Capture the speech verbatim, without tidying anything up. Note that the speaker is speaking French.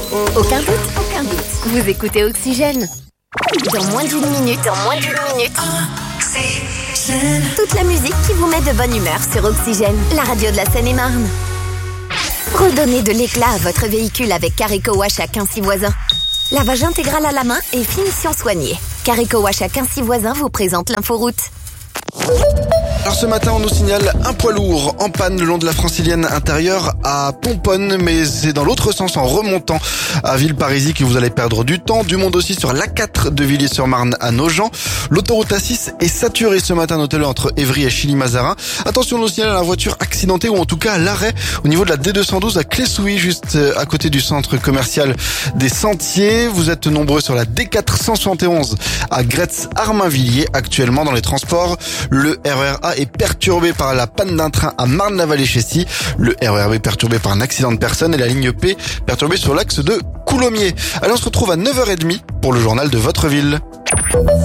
Aucun doute, aucun doute. Vous écoutez Oxygène. Dans moins d'une minute, dans moins d'une minute. Toute la musique qui vous met de bonne humeur sur Oxygène, la radio de la Seine-et-Marne. Redonnez de l'éclat à votre véhicule avec Carico Wash à Quincy Voisins. Lavage intégral à la main et finition soignée. Carico Wash à Quincy Voisins vous présente l'inforoute. Alors ce matin, on nous signale un poids lourd en panne le long de la francilienne intérieure à Pomponne, mais c'est dans l'autre sens en remontant à Villeparisis que vous allez perdre du temps. Du monde aussi sur l'A quatre de Villiers-sur-Marne à Nogent. L'autoroute A six est saturée ce matin, notez-le, entre Évry et Chilly-Mazarin. Attention, on nous signale à la voiture accidentée ou en tout cas à l'arrêt au niveau de la D deux cent douze à Clessouilly, juste à côté du centre commercial des Sentiers. Vous êtes nombreux sur la D quatre cent soixante et onze à Gretz-Armainvilliers actuellement dans les transports. Le R E R A est perturbé par la panne d'un train à Marne-la-Vallée-Chessy. Le R E R B perturbé par un accident de personne et la ligne P perturbée sur l'axe de Coulommiers. Allez, on se retrouve à neuf heures trente pour le journal de votre ville.